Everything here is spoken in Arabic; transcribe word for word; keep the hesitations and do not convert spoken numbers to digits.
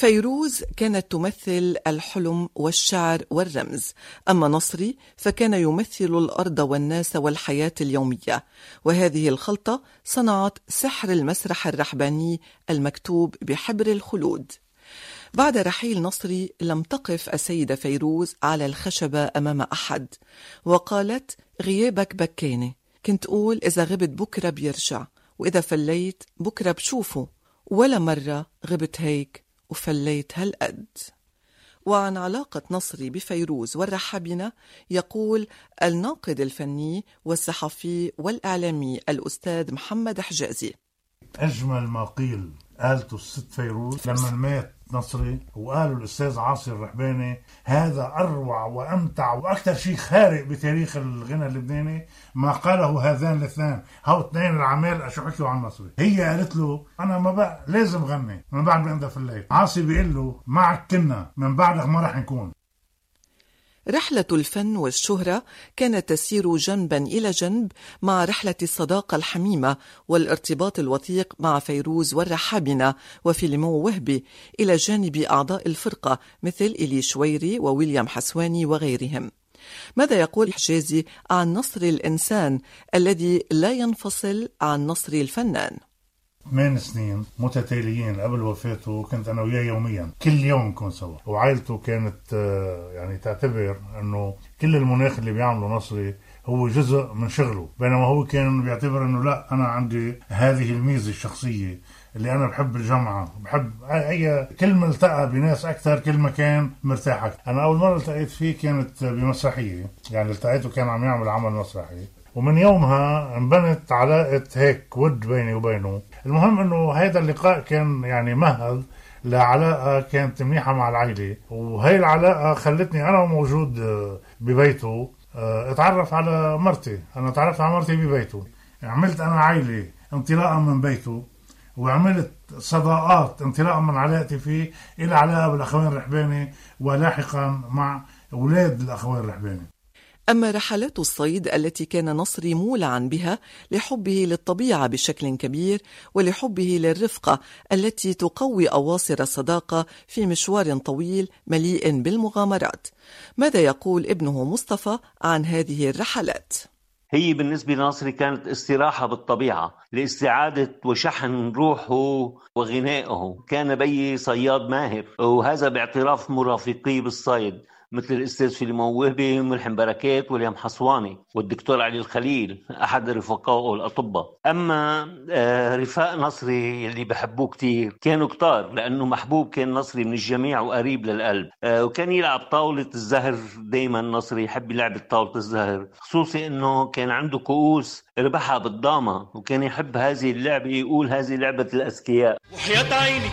فيروز كانت تمثل الحلم والشعر والرمز، أما نصري فكان يمثل الأرض والناس والحياة اليومية، وهذه الخلطة صنعت سحر المسرح الرحباني المكتوب بحبر الخلود. بعد رحيل نصري لم تقف السيدة فيروز على الخشبة أمام أحد، وقالت: غيابك بكاني، كنت أقول إذا غبت بكرة بيرجع، وإذا فليت بكرة بشوفه، ولا مرة غبت هيك وفليت هالقد. وعن علاقة نصري بفيروز والرحابنة يقول الناقد الفني والصحفي والإعلامي الأستاذ محمد حجازي: أجمل ما قيل قالته الست فيروز لما مات نصري، وقالوا الأستاذ عاصي الرحباني هذا أروع وأمتع وأكثر شيء خارق بتاريخ الغنى اللبناني ما قاله هذان الاثنان، هاو اثنين العمال شو حكوا عن نصري. هي قالت له أنا ما بقى لازم غني من بعد ما أنت في الليل. عاصي بيقول له معك كنا من بعدك ما رح نكون. رحلة الفن والشهرة كانت تسير جنبا إلى جنب مع رحلة الصداقة الحميمة والارتباط الوثيق مع فيروز والرحابنة وفيلمو وهبي، إلى جانب أعضاء الفرقة مثل إلي شويري وويليام حسواني وغيرهم. ماذا يقول حجازي عن نصر الإنسان الذي لا ينفصل عن نصر الفنان؟ ثمان سنين متتاليين قبل وفاته كنت أنا وياه يوميا، كل يوم نكون سوا، وعائلته كانت يعني تعتبر أنه كل المناخ اللي بيعمله نصري هو جزء من شغله، بينما هو كان بيعتبر أنه لا، أنا عندي هذه الميزة الشخصية اللي أنا بحب الجامعة، بحب أي كل ما التقى بناس أكثر كل ما كان مرتاح أكثر. أنا أول مرة التقيت فيه كانت بمسرحية، يعني التقيته كان عم يعمل عمل مسرحي، ومن يومها انبنت علاقة هيك ود بيني وبينه. المهم انه هذا اللقاء كان يعني مهد لعلاقة كانت منيحة مع العائلة، وهي العلاقة خلتني انا موجود ببيته اتعرف على مرتي. انا اتعرفت على مرتي ببيته، عملت انا عائلة انطلاقا من بيته، وعملت صداقات انطلاقا من علاقتي فيه الى علاقة بالاخوين الرحباني، ولاحقا مع اولاد الاخوين الرحباني. أما رحلات الصيد التي كان نصري مولعا بها لحبه للطبيعة بشكل كبير ولحبه للرفقة التي تقوي أواصر الصداقة في مشوار طويل مليء بالمغامرات. ماذا يقول ابنه مصطفى عن هذه الرحلات؟ هي بالنسبة لنصري كانت استراحة بالطبيعة لاستعادة وشحن روحه وغنائه. كان بي صياد ماهر، وهذا باعتراف مرافقيه بالصيد مثل الأستاذ فيلمو وهبي وملحم بركات ويليام حسواني والدكتور علي الخليل أحد رفقائه الأطباء. أما رفاق نصري اللي بحبوه كتير كانوا كتار، لأنه محبوب كان نصري من الجميع وقريب للقلب، وكان يلعب طاولة الزهر دايما. نصري يحب يلعب طاولة الزهر، خصوصي أنه كان عنده كؤوس ربحها بالضامة، وكان يحب هذه اللعبة، يقول هذه لعبة الأذكياء. وحياة عيني